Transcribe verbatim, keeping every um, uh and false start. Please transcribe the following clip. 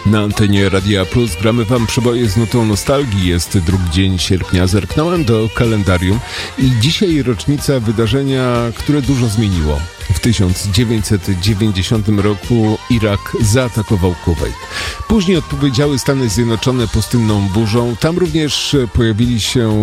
Na antenie Radia Plus gramy wam przeboje z nutą nostalgii. Jest drugi dzień sierpnia. Zerknąłem do kalendarium i dzisiaj rocznica wydarzenia, które dużo zmieniło. W tysiąc dziewięćset dziewięćdziesiątym roku Irak zaatakował Kuwejt. Później odpowiedziały Stany Zjednoczone pustynną burzą. Tam również pojawili się